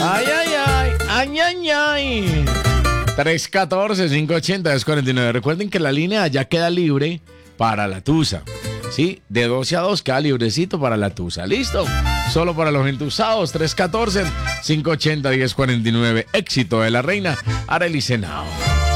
Ay, ay, ay, ay, ay, ay. 314-580-1049. Recuerden que la línea ya queda libre para la tusa. Sí, de 12 a 2 queda librecito para la tusa. ¿Listo? Solo para los entusados. 314-580-1049. Éxito de la reina Arely Senao.